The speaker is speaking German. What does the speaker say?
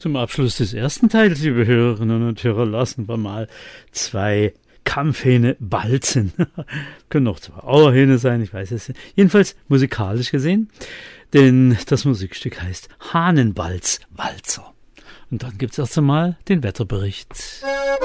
Zum Abschluss des ersten Teils, liebe Hörerinnen und Hörer, lassen wir mal 2 Kampfhähne balzen. Können auch 2 Auerhähne sein, ich weiß es nicht. Jedenfalls musikalisch gesehen, denn das Musikstück heißt Hahnenbalz-Walzer. Und dann gibt's erst einmal den Wetterbericht.